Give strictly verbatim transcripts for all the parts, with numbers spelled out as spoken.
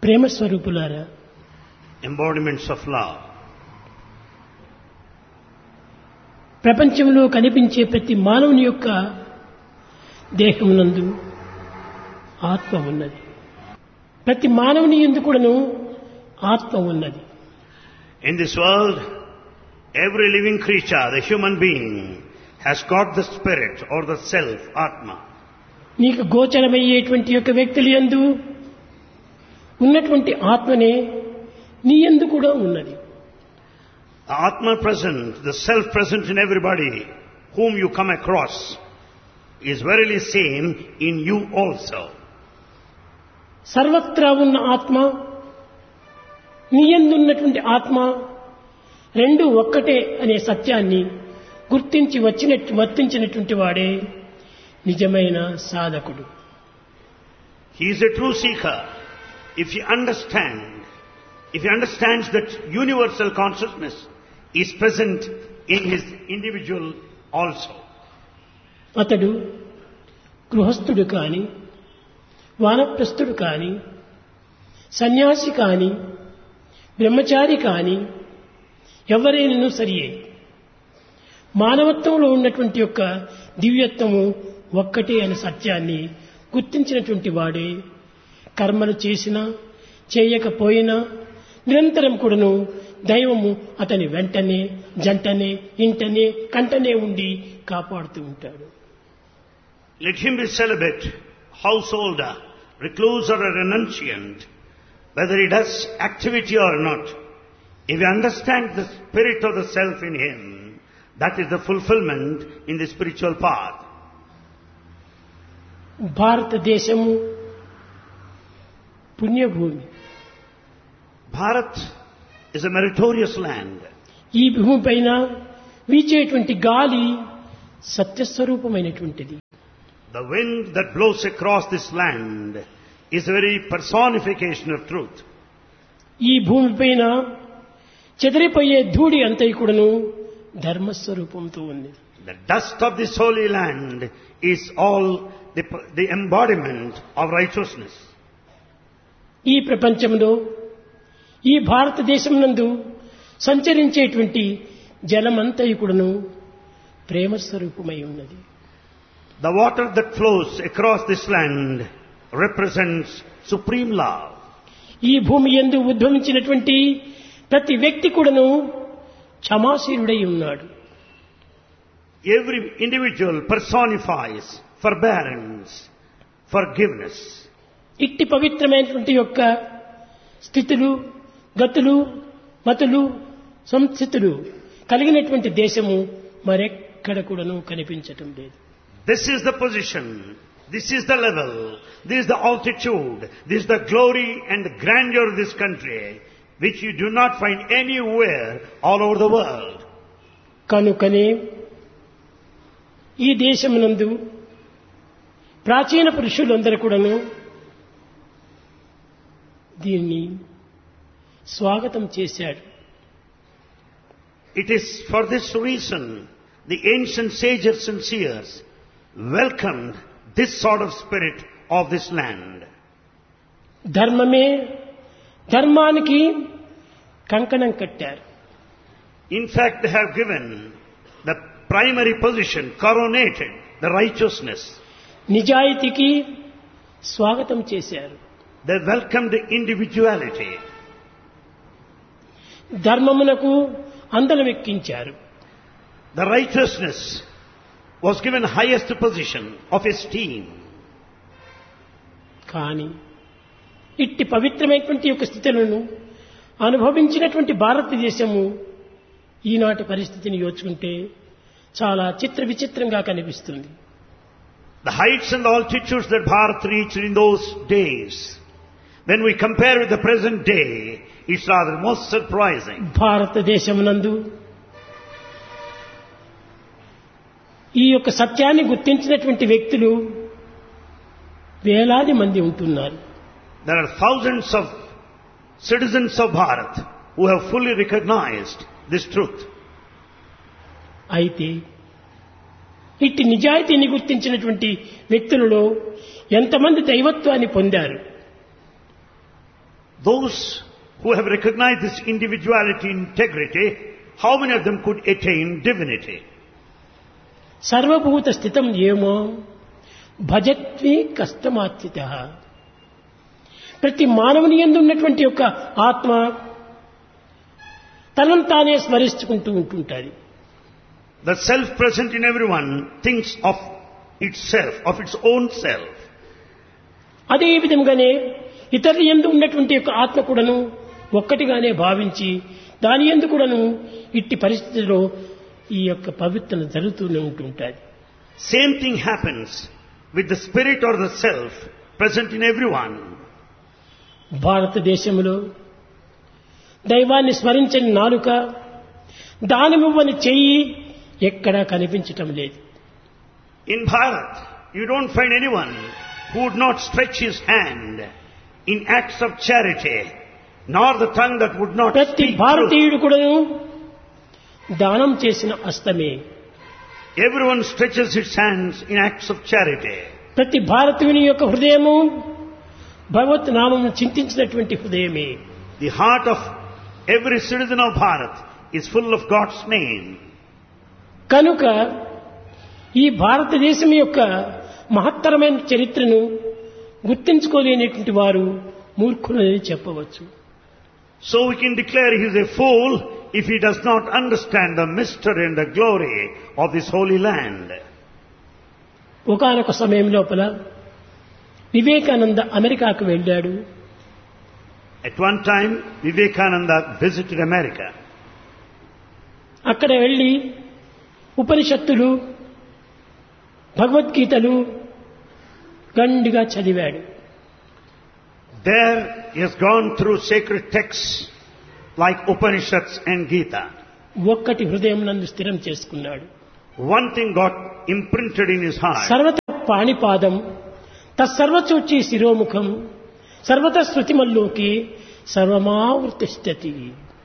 ప్రేమ స్వరూపులారా, embodiments of love. ప్రపంచంలో కనిపించే ప్రతి మానవుని యొక్క దేహమునందు ఆత్మ ఉన్నది. ప్రతి మానవుని యందు కూడాను ఆత్మ ఉన్నది. In this world, every living creature, the human being, has got the spirit or the self, Atma. నీకు గోచరమయ్యేటువంటి యొక్క వ్యక్తుల యందు ఉన్నటువంటి ఆత్మనే నీ యందు కూడా ఉన్నది. The Atma present, the self present in everybody whom you come across, is verily same in you also. సర్వత్రా ఉన్న ఆత్మ, నీ యందు ఉన్నటువంటి ఆత్మ రెండు ఒక్కటే అనే సత్యాన్ని గుర్తించి వచ్చినట్టు వర్తించినటువంటి వాడే నిజమైన సాధకుడు. He is a true seeker. If he understand, if he understands that universal consciousness is present in his individual also. అతడు గృహస్థుడు కాని, వానప్రస్థుడు కాని, సన్యాసి కాని, బ్రహ్మచారి కాని ఎవరైనను సరియే, మానవత్వంలో ఉన్నటువంటి యొక్క దివ్యత్వము ఒక్కటే అనే సత్యాన్ని గుర్తించినటువంటి వాడే కర్మలు చేసినా చేయకపోయినా నిరంతరం కూడాను దైవము అతని వెంటనే జంటనే ఇంటనే కంటనే ఉండి కాపాడుతూ ఉంటాడు. Let him be celibate, householder, recluse or a renunciant, whether he does activity or not. If he understands the spirit of the self in him, that is the fulfillment in the spiritual path. భారతదేశము పుణ్యభూమి. Bharat is a meritorious land. ఈ భూమి పైన వీచేటువంటి గాలి సత్యస్వరూపమైనటువంటిది. The wind that blows across this land is a very personification of truth. ఈ భూమి పైన చెదిరిపోయే ధూళి అంతయు కూడాను ధర్మస్వరూపంతో ఉంది. The dust of this holy land is all the, the embodiment of righteousness. ఈ ప్రపంచంలో ఈ భారతదేశం నందు సంచరించేటువంటి జలమంతయు కూడాను ప్రేమ స్వరూపమై ఉన్నది. The water that flows across this land represents supreme love. ఈ భూమి యందు ఉద్భవించినటువంటి ప్రతి వ్యక్తి కూడాను క్షమాశీలుడై ఉన్నాడు. Every individual personifies forbearance, forgiveness. ఇట్టి పవిత్రమైనటువంటి యొక్క స్థితులు, గతులు, మతులు, సంస్థితులు కలిగినటువంటి దేశము మరెక్కడ కూడాను కనిపించటం లేదు. This is the position, this is the level, this is the altitude, this is the glory and the grandeur of this country, which you do not find anywhere all over the world. కనుకనే ఈ దేశమునందు ప్రాచీన పురుషులందరూ కూడాను దీన్ని స్వాగతం చేశాడు. It is for this reason the ancient sages and seers welcomed this sort of spirit of this land. ధర్మమే ధర్మానికి కంకణం కట్టారు. In fact, they have given the primary position, coronated the righteousness. నిజాయితీకి స్వాగతం చేశారు. They welcomed the individuality. ధర్మమునకు అందలం ఎక్కించారు. The righteousness was given highest position of esteem. కానీ ఇట్టి పవిత్రమైనటువంటి యొక్క స్థితులను అనుభవించినటువంటి భారతదేశము ఈనాటి పరిస్థితిని యోచుకుంటే చాలా చిత్ర విచిత్రంగా కనిపిస్తుంది. The heights and the altitudes that Bharat reached in those days, when we compare with the present day, it's rather most surprising. భారతదేశమునందు ఈ యొక్క సత్యాన్ని గుర్తించినటువంటి వ్యక్తులు వేలాది మంది ఉంటున్నారు. There are thousands of citizens of Bharat who have fully recognized this truth. అయితే ఇట్టి నిజాయితీని గుర్తించినటువంటి వ్యక్తులలో ఎంతమంది దైవత్వాన్ని పొందారు? those who have recognized this individuality, integrity, how many of them could attain divinity? సర్వభూత స్థితం ఏమో భజత్వే కష్టమాత్రితః. ప్రతి మానవుని యందు ఉన్నటువంటి యొక్క ఆత్మ తనను తానే స్మరించుకుంటూ ఉంటుంటుంది. The self present in everyone thinks of itself, of its own self. అదే విధంగానే ఇతరుల యందు ఉన్నటువంటి యొక్క ఆత్మ కూడాను ఒక్కటిగానే భావించి దాని యందు కూడాను ఇట్టి పరిస్థితిలో ఈ యొక్క పవిత్రత జరుగుతూనే ఉంటుంటుంది. Same thing happens with the spirit or the self present in everyone. భారతదేశంలో దైవాన్ని స్మరించని నాలుక, దానమివ్వని చెయ్యి ఎక్కడా కనిపించటం లేదు. In Bharat, you don't find anyone who would not stretch his hand in acts of charity, nor the tongue that would not ప్రతి speak truth. భారతీయుడు కూడాను దానం చేసిన హస్తమే. Everyone stretches his hands in acts of charity. ప్రతి భారతీయుని యొక్క హృదయము భగవత్ నామమును చింతించినటువంటి హృదయమే. The heart of every citizen of Bharat is full of God's name. కనుక ఈ భారతదేశం యొక్క మహత్తరమైన చరిత్రను గుర్తించుకోలేనటువంటి వారు మూర్ఖులని చెప్పవచ్చు. So we can declare he is a fool if he does not understand the mystery and the glory of this holy land. ఒకానొక సమయం లోపల వివేకానంద అమెరికాకు వెళ్ళాడు. At one time, Vivekananda visited America. అక్కడ వెళ్ళి ఉపనిషత్తులు, భగవద్గీతలు గండిగా చదివాడు. There he has gone through sacred texts like Upanishads and Gita. ఒక్కటి హృదయం నందు స్థిరం చేసుకున్నాడు. One thing got imprinted in his heart. సర్వత పాణిపాదం తత్సర్వచూచి శిరోముఖం సర్వత శృతిమల్లోకి సర్వమావృతిష్టతి.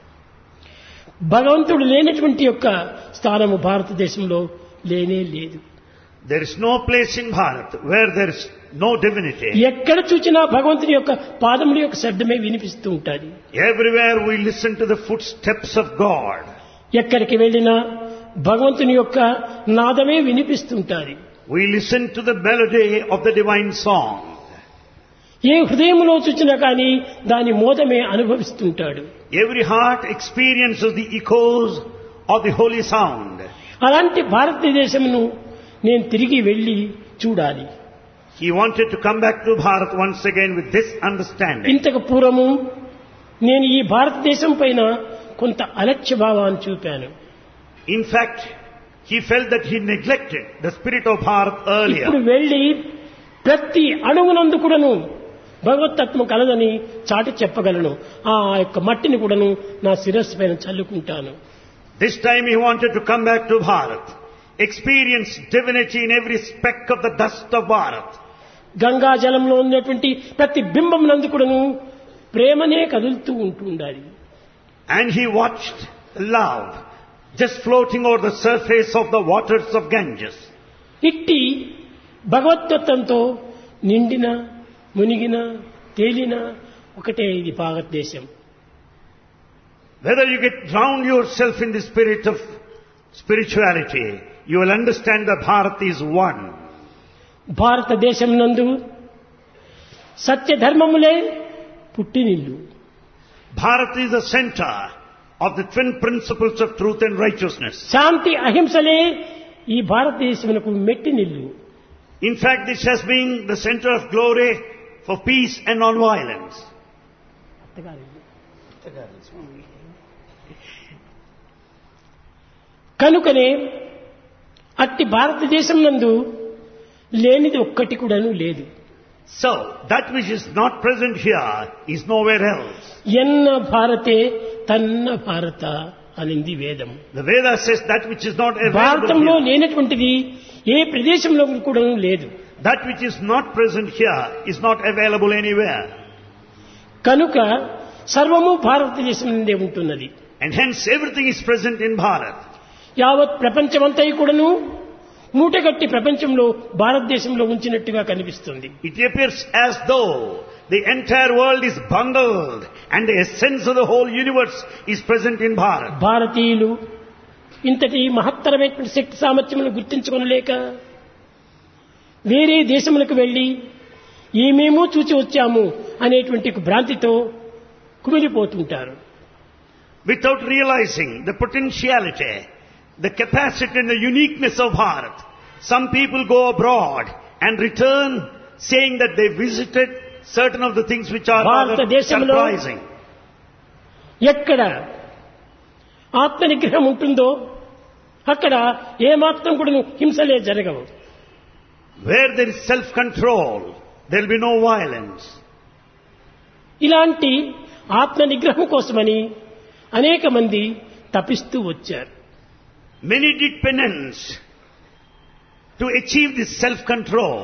భగవంతుడు లేనటువంటి యొక్క స్థానము భారతదేశంలో లేనే లేదు. There is no place in Bharat where there is no divinity. ఎక్కడ చూచినా భగవంతుని యొక్క పాదముల యొక్క శబ్దమే వినిపిస్తూ ఉంటుంది. Everywhere we listen to the footsteps of God. ఎక్కడికి వెళ్ళినా భగవంతుని యొక్క నాదమే వినిపిస్తుంటుంది. We listen to the melody of the divine song. ఏ హృదయంలో చూచినా కానీ దాని మోదమే అనుభవిస్తుంటాడు. Every heart experiences the echoes of the holy sound. అలాంటి భారతదేశమును నేను తిరిగి వెళ్ళి చూడాలి. He wanted to come back to Bharat once again with this understanding. ఇంతకు పూర్వము నేను ఈ భారతదేశం పైన కొంత అలక్ష్య భావాన్ని చూపాను. In fact, he felt that he neglected the spirit of Bharat earlier. ఇప్పుడు వెళ్ళి ప్రతి అణువునందు కూడాను భగవతత్వం కలదని చాటి చెప్పగలను. ఆ యొక్క మట్టిని కూడాను నా శిరస్సు పైన చల్లుకుంటాను. This time he wanted to come back to Bharat, experience divinity in every speck of the dust of Bharat. Ganga జలంలో ఉన్నటువంటి ప్రతి బింబం నందు కూడాను ప్రేమనే కదులుతూ ఉంటుండాలి. And he watched love just floating over the surface of the waters of Ganges. ఇట్టి భగవతత్వంతో నిండిన మునిగిన తేలిన ఒకటే ఇది భారతదేశం. Whether you get drown yourself in the spirit of spirituality, you will understand that Bharat is one. భారతదేశం నందు సత్య ధర్మములే పుట్టినిల్లు. Bharat is the center of the twin principles of truth and righteousness. శాంతి అహింసలే ఈ భారతదేశమునకు మెట్టినిల్లు. In fact, this has been the center of glory for peace and non-violence. కనుకనే అట్టి భారతదేశం నందు లేనిది ఒక్కటి కూడాను లేదు. So, that which is not present here is nowhere else. ఎన్న భారతే తన్న భారత అనింది వేదం. The Veda says that which is not available భారతంలో here. లేనటువంటిది ఏ ప్రదేశంలో కూడా లేదు. That which is not present here is not available anywhere. కనుక సర్వము భారతదేశం నుండే ఉంటున్నది. And hence everything is present in Bharat. యావత్ ప్రపంచమంతా కూడాను మూటగట్టి ప్రపంచంలో భారతదేశంలో ఉంచినట్టుగా కనిపిస్తుంది. It appears as though The entire world is bundled and the essence of the whole universe is present in Bharat. భారతీయులు ఇంతటి మహత్తరమైనటువంటి శక్తి సామర్థ్యములను గుర్తించుకొనలేక వేరే దేశములకు వెళ్లి ఏమేమో చూచి వచ్చాము అనేటువంటి భ్రాంతితో కుమిలిపోతుంటారు. Without realizing the potentiality, the capacity and the uniqueness of Bharat, some people go abroad and return saying that they visited certain of the things which are rather surprising. ఎక్కడ ఆత్మ నిగ్రహం ఉంటుందో అక్కడ ఏమాత్రం కూడా హింసలే జరగవు. Where there is self-control, there will be no violence. ఇలాంటి ఆత్మ నిగ్రహం కోసమని అనేక మంది తపిస్తూ వచ్చారు. Many did penance to achieve this self-control.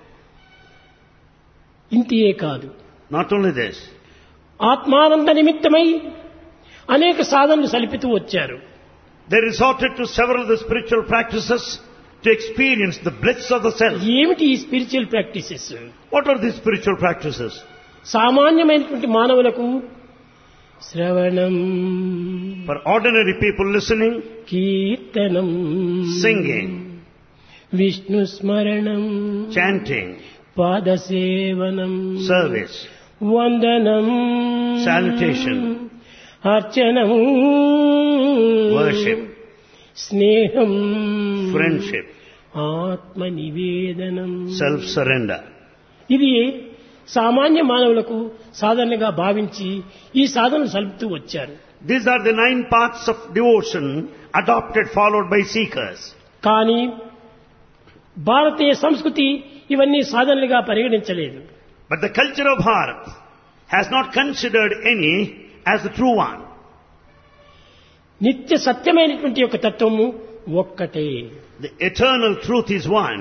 ఇంతియే కాదు, Not only this, ఆత్మానంద నిమిత్తమై అనేక సాధనలు సలిపితూ వచ్చారు. they resorted to several of the spiritual practices to experience the bliss of the self. ఏమిటి ఈ spiritual practices? What are these spiritual practices? సామాన్యమైనటువంటి మానవులకు శ్రవణం, For ordinary people listening, కీర్తనం, singing, విష్ణు స్మరణం, chanting, పాదసేవనం, service, వందనం, salutation, అర్చనం, worship, స్నేహం, friendship, ఆత్మ నివేదనం. self-surrender. ఇది సామాన్య మానవులకు సాధనగా భావించి ఈ సాధనను సలుపుతూ వచ్చారు. These are the nine paths of devotion adopted, followed by seekers. కానీ భారతీయ సంస్కృతి ఇవన్నీ సాధనలుగా పరిగణించలేదు. But the culture of Bharat has not considered any as the true one. నిత్య సత్యమైనటువంటి యొక్క తత్వము ఒక్కటే. The eternal truth is one.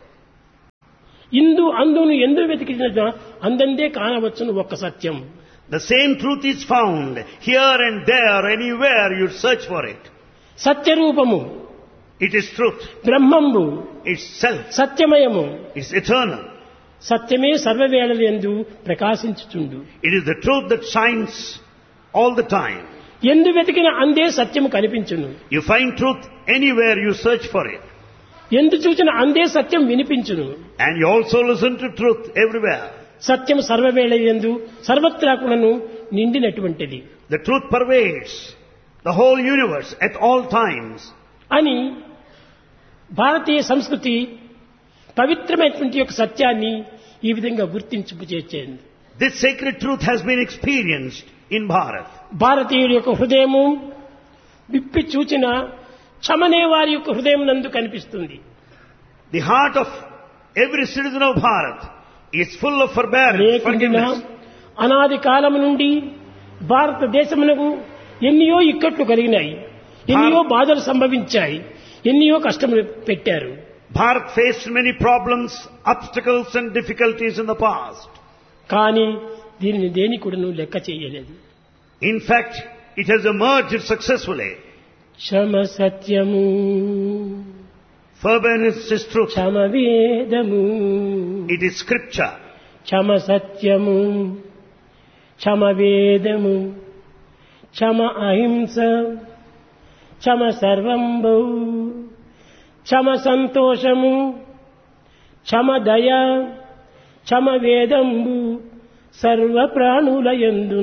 ఇందు అందును ఎందు వెతికిన అందందే కానవచ్చును ఒక్క సత్యం. The same truth is found here and there, anywhere you search for it. సత్యరూపము, It is truth. బ్రహ్మంబు, It's self. సత్యమయము. It's eternal. సత్యమే సర్వవేళల యందు ప్రకాశించుచుండు. It is the truth that shines all the time. ఎందు వెతికిన అందే సత్యము కనిపించును. You find truth anywhere you search for it. ఎందు చూచిన అందే సత్యం వినిపించును. And you also listen to truth everywhere. సత్యం సర్వవేళ యందు సర్వత్రా కూడాను నిండినటువంటిది The truth pervades the whole universe at all times. అని భారతీయ సంస్కృతి పవిత్రమైనటువంటి యొక్క సత్యాన్ని ఈ విధంగా గుర్తింపు చేసేది. This sacred truth has been experienced in Bharat. భారతీయుల యొక్క హృదయము విప్పి చూచిన క్షమనే వారి యొక్క హృదయం నందు కనిపిస్తుంది. The heart of every citizen of Bharat is full of forbearance, లేకుండా forgiveness. అనాది కాలం నుండి భారతదేశమునకు ఎన్నో ఇక్కట్లు కలిగినాయి, ఎన్నో బాధలు సంభవించాయి, ఎన్నో కష్టములు పెట్టారు. Bharat faced many problems, obstacles and difficulties in the past. కానీ దీనిని దేని కూడాను లెక్క చేయలేదు. In fact, it has emerged successfully. క్షమ సత్యము, Forbearance is truth. క్షమ వేదము, It is scripture. క్షమ సత్యము, క్షమ వేదము, క్షమ అహింస, క్షమ సర్వంబౌ, క్షమ సంతోషము, క్షమ దయ, క్షమ వేదంబు సర్వ ప్రాణులయందు.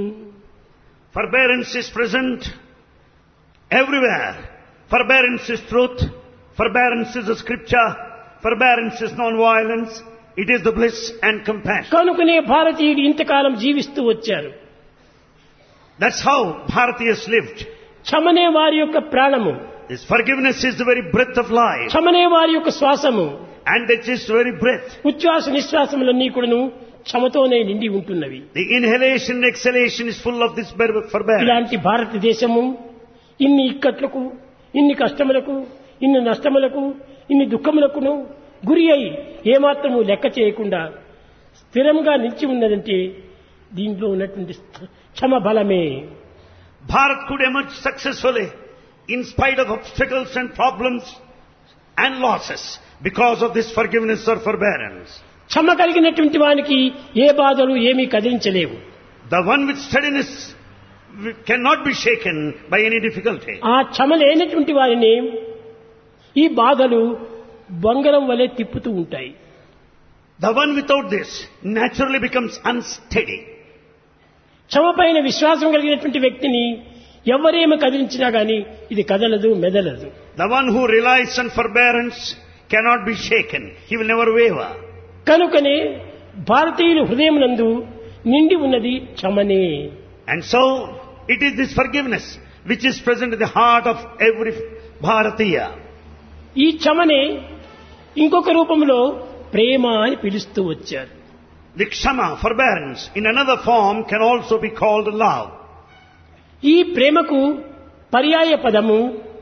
Forbearance is present everywhere. Forbearance is truth. Forbearance is the scripture. Forbearance is non-violence. It is the bliss and compassion. కనుకనే భారతీయులు ఇంతకాలం జీవిస్తూ వచ్చారు. That's how Bharatiyas lived. క్షమనే వారి యొక్క ప్రాణము, This forgiveness is the very breath of life. క్షమనే వారి యొక్క శ్వాసము, And it is the very breath. ఉచ్ఛ్వాస నిశ్వాసములన్నీ కూడాను క్షమతోనే నిండి ఉంటున్నవి. The inhalation and exhalation is full of this forbearance. ఇలాంటి భారతదేశము ఇన్ని ఇక్కట్లకు, ఇన్ని కష్టములకు, ఇన్ని నష్టములకు, ఇన్ని దుఃఖములకును గురి అయి ఏమాత్రము లెక్క చేయకుండా స్థిరంగా నిలిచి ఉన్నదంటే దీంట్లో ఉన్నటువంటి క్షమ బలమే. Bharat could emerge successfully in spite of obstacles and problems and losses because of this forgiveness or forbearance. క్షమ కలిగినటువంటి వానికి ఏ బాధలు ఏమీ కదిలించలేవు. The one with steadiness cannot be shaken by any difficulty. ఆ క్షమ లేనటువంటి వారిని ఈ బాధలు బొంగరం వలె తిప్పుతూ ఉంటాయి. The one without this naturally becomes unsteady. క్షమ పైన విశ్వాసం కలిగినటువంటి వ్యక్తిని ఎవరేమి కదిలించినా గాని ఇది కదలదు మెదలదు. The one who relies on forbearance cannot be shaken. He will never waver. కనుకనే భారతీయుల హృదయమునందు నిండి ఉన్నది క్షమనే. And so it is this forgiveness which is present in the heart of every Bharatiya. ఈ క్షమనే ఇంకొక రూపంలో ప్రేమ అని పిలుస్తూ వచ్చారు. The kshama, forbearance, in another form can also be called love. ఈ ప్రేమకు పర్యాయ పదము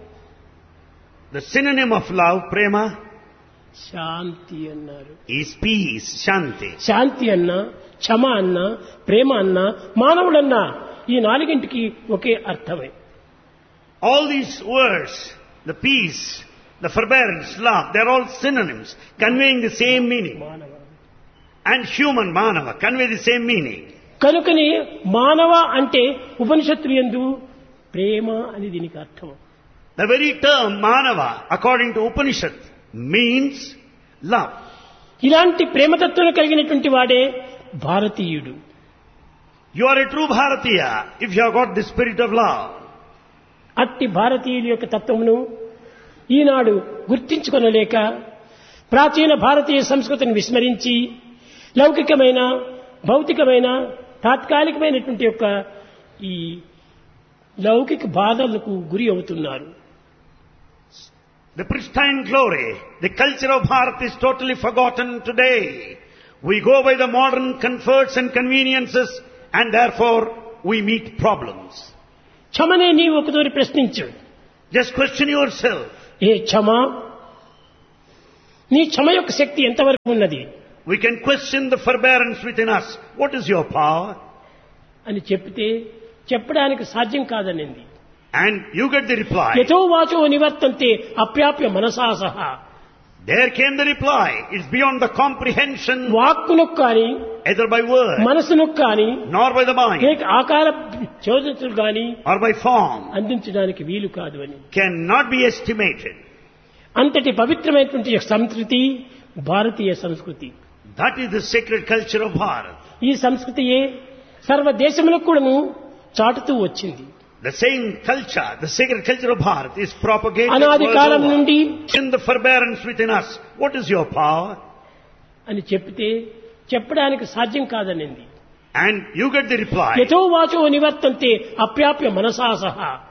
The synonym of love, prema, శాంతి అన్నారు. is peace, shanti. శాంతి అన్నా, క్షమ అన్నా, ప్రేమ అన్నా, మానవుడన్నా ఈ నాలుగింటికి ఒకే అర్థమే. All these words, the peace, the forbearance, love, they're all synonyms conveying the same meaning. మానవ And human, manava, convey the same meaning. కనుకని మానవ అంటే ఉపనిషత్తులు యందు ప్రేమ అని దీనికి అర్థం. The very term manava, according to Upanishad, means love. ఇలాంటి ప్రేమతత్వం కలిగినటువంటి వాడే భారతీయుడు. You are a true Bharatiya if you have got the spirit of love. అట్టి భారతీయుల యొక్క తత్వమును ఈనాడు గుర్తించుకొనలేక ప్రాచీన భారతీయ సంస్కృతిని విస్మరించి లౌకికమైన భౌతికమైన తాత్కాలికమైనటువంటి యొక్క ఈ లౌకిక బాధలకు గురి అవుతున్నారు. The pristine glory, the culture of Bharat is totally forgotten today. We go by the modern comforts and conveniences and therefore we meet problems. క్షమనే నీవు ఒకదోరి ప్రశ్నించు. Just question yourself. ఏ క్షమ, నీ క్షమ యొక్క శక్తి ఎంతవరకు ఉన్నది We can question the forbearance within us. What is your power? అని చెప్తే చెప్పడానికి సాధ్యం కాదనింది. And you get the reply. యతో వాచో నివర్తంతే అప్యాప్య మనసా సహా. There came the reply. It's beyond the comprehension వాక్కునకు కానీ either by word మనసునకు కానీ nor by the mind లేక ఆకార చోదనలు కానీ or by form. అందించడానికి వీలు కాదు అని. Cannot be estimated. అంతటి పవిత్రమైనటువంటి సంస్కృతి భారతీయ సంస్కృతి. That is the sacred culture of Bharat. ఈ సంస్కృతియే సర్వ దేశములకు కూడాను చాటుతూ వచ్చింది. The same culture, the sacred culture of Bharat is propagated అనాది కాలం world over. నుండి In the forbearance within us, what is your power? అని చెప్తే చెప్పడానికి సాధ్యం కాదనింది. And you get the reply. యతో వాచో నివర్తంతే అప్యాప్య మనసా సహా.